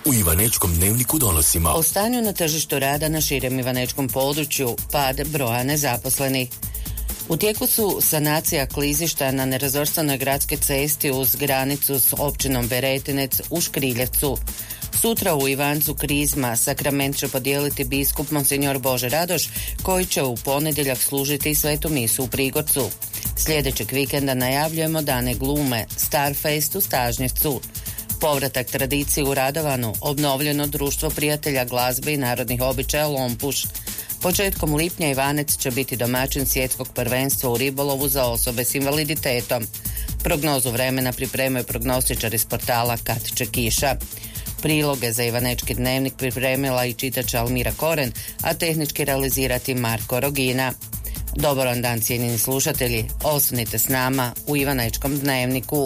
U Ivanečkom dnevniku donosimo o stanju na tržištu rada na širem ivanečkom području, pad broja nezaposlenih. U tijeku su sanacija klizišta na nerazvrstanoj gradskoj cesti uz granicu s općinom Beretinec u Škriljevcu. Sutra u Ivancu Krizma sakrament će podijeliti biskup Monsignor Bože Radoš, koji će u ponedjeljak služiti svetu misu u Prigorcu. Sljedećeg vikenda najavljujemo dane glume, Starfest u Stažnjevcu. Povratak tradiciji u Radovanu, obnovljeno društvo prijatelja glazbe i narodnih običaja Lompuš. Početkom lipnja Ivanec će biti domaćin svjetskog prvenstva u ribolovu za osobe s invaliditetom. Prognozu vremena pripremaju prognostičari s portala Kad će kiša. Priloge za Ivanečki dnevnik pripremila i čitač Almira Koren, a tehnički realizirati Marko Rogina. Dobar vam dan, cijenjeni slušatelji, ostanite s nama u Ivanečkom dnevniku.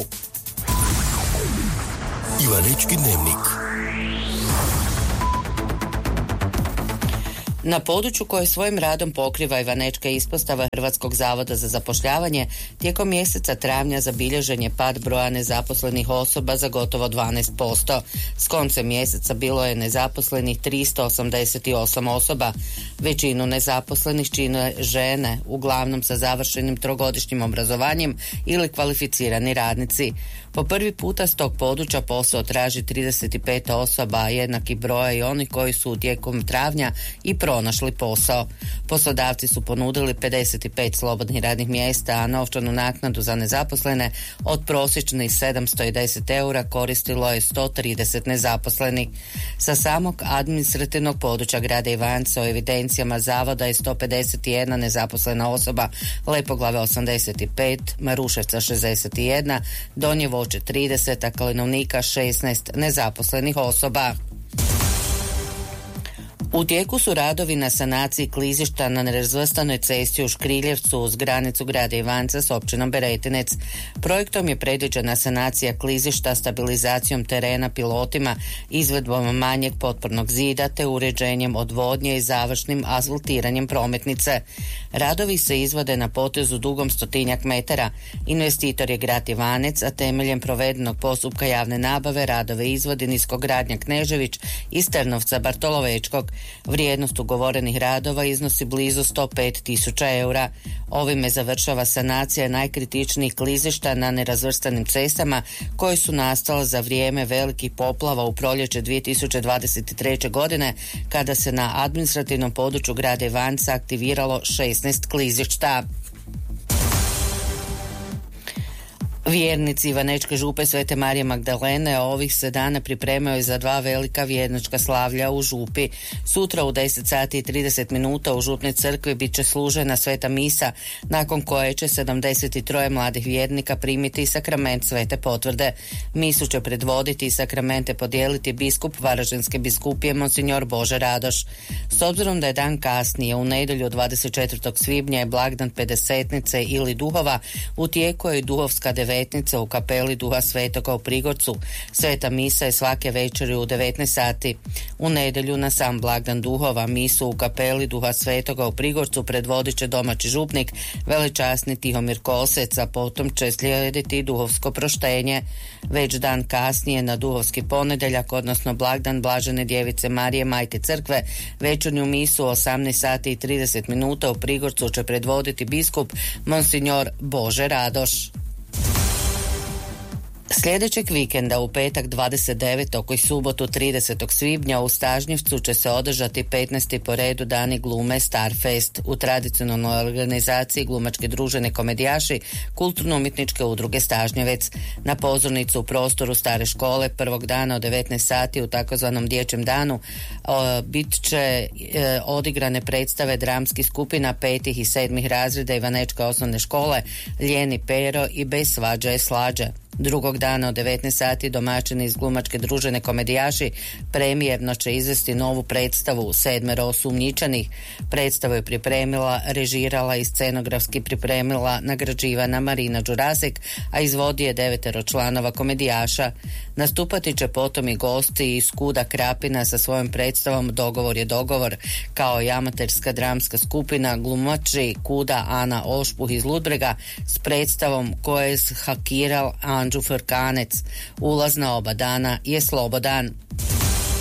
Ivanečki dnevnik. Na području koje svojim radom pokriva Ivanečka ispostava Hrvatskog zavoda za zapošljavanje, tijekom mjeseca travnja zabilježen je pad broja nezaposlenih osoba za gotovo 12%. S koncem mjeseca bilo je nezaposlenih 388 osoba. Većinu nezaposlenih čine žene, uglavnom sa završenim trogodišnjim obrazovanjem ili kvalificirani radnici. Po prvi puta s tog područja posao traži 35 osoba, a jednaki broj i onih koji su tijekom travnja i pronašli posao. Poslodavci su ponudili 55 slobodnih radnih mjesta, a novčanu naknadu za nezaposlene od prosječnih 710 eura koristilo je 130 nezaposlenih. Sa samog administrativnog područja grada Ivanca o evidencijama zavoda je 151 nezaposlena osoba, Lepoglave 85, Maruševca 61, Donje Voće 30, a Kalinovnika 16 nezaposlenih osoba. U tijeku su radovi na sanaciji klizišta na nerazvrstanoj cesti u Škriljevcu uz granicu grada Ivanca s općinom Beretinec. Projektom je predviđena sanacija klizišta stabilizacijom terena pilotima, izvedbom manjeg potpornog zida te uređenjem odvodnje i završnim asfaltiranjem prometnice. Radovi se izvode na potezu dugom 100 metara. Investitor je grad Ivanec, a temeljem provedenog postupka javne nabave radove izvodi Niskogradnja Knežević iz Trnovca Bartolovečkog. Vrijednost ugovorenih radova iznosi blizu 105.000 eura. Ovime završava sanacija najkritičnijih klizišta na nerazvrstanim cestama koje su nastale za vrijeme velikih poplava u proljeće 2023. godine, kada se na administrativnom području grada Ivanca aktiviralo 16 klizišta. Vjernici Ivanečke župe Svete Marije Magdalene ovih se dana pripremaju za 2 velika vjernička slavlja u župi. Sutra u 10:30 u župnoj crkvi bit će služena sveta misa, nakon koje će 73 mladih vjernika primiti sakrament svete potvrde. Misu će predvoditi i sakramente podijeliti biskup Varaždinske biskupije Monsignor Bože Radoš. S obzirom da je dan kasnije, u nedjelju 24. svibnja je blagdan Pedesetnice ili Duhova, u tijeku je Duhovska devetnica u kapeli Duha Svetoga u Prigorcu. Sveta misa je svake večeri u 19 sati. U nedjelju na sam blagdan Duhova misu u kapeli Duha Svetoga u Prigorcu predvodit će domaći župnik velečasni Tihomir Kosec, a potom će slijediti duhovsko proštenje. Već dan kasnije na duhovski ponedjeljak, odnosno blagdan Blažene Djevice Marije Majke Crkve, večernju misu u 18:30 u Prigorcu će predvoditi biskup Monsignor Bože Radoš. Sljedećeg vikenda u petak 29. i subotu 30. svibnja u Stažnjevcu će se održati 15. po redu dani glume Starfest. U tradicionalnoj organizaciji glumačke družine Komedijaši kulturno-umjetničke udruge Stažnjevec. Na pozornicu u prostoru stare škole prvog dana od 19 sati u takozvanom dječjem danu bit će odigrane predstave dramskih skupina 5. i 7. razreda Ivanečke osnovne škole Ljeni Pero i Bez svađa je slađa. Drugog dana od 19 sati domaćini iz glumačke družine Komedijaši premijerno će izvesti novu predstavu 7 osumnjičenih. Predstavu je pripremila, režirala i scenografski pripremila nagrađivana Marina Đurasek, a izvodi je 9 članova Komedijaša. Nastupati će potom i gosti iz Kuda Krapina sa svojom predstavom Dogovor je dogovor, kao i amaterska dramska skupina glumači Kuda Ana Ošpuh iz Ludbrega s predstavom Ko je hakiral Anđu Frkanec. Ulaz na oba dana je slobodan.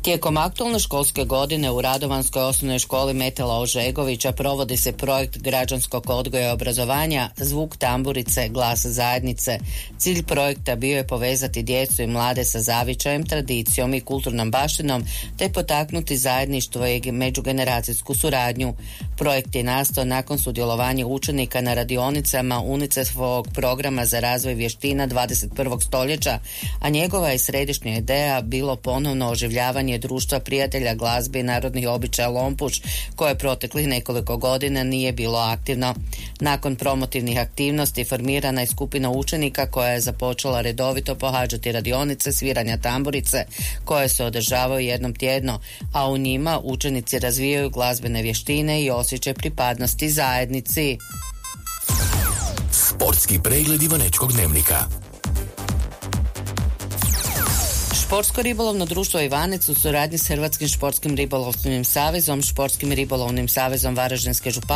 Tijekom aktualne školske godine u Radovanskoj osnovnoj školi Metela Ožegovića provodi se projekt građanskog odgoja i obrazovanja Zvuk tamburice, glas zajednice. Cilj projekta bio je povezati djecu i mlade sa zavičajem, tradicijom i kulturnom baštinom te potaknuti zajedništvo i međugeneracijsku suradnju. Projekt je nastao nakon sudjelovanja učenika na radionicama UNICEF-ovog programa za razvoj vještina 21. stoljeća, a njegova je središnja ideja bilo ponovno oživljavanje društva prijatelja glazbe i narodnih običaja Lompuš, koje proteklih nekoliko godina nije bilo aktivno. Nakon promotivnih aktivnosti formirana je skupina učenika koja je započela redovito pohađati radionice sviranja tamburice koje se održavaju jednom tjedno, a u njima učenici razvijaju glazbene vještine i osjećaj pripadnosti zajednici. Sportski pregled Ivanečkog dnevnika. Športsko ribolovno društvo Ivanec u suradnji s Hrvatskim športskim ribolovnim savezom, Športskim ribolovnim savezom Varaždinske županije